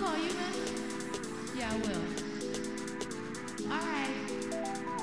call you then? Yeah, I will. All right.